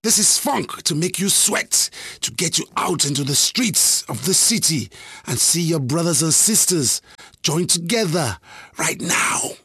This is funk to make you sweat, to get you out into the streets of the city and see your brothers and sisters join together right now.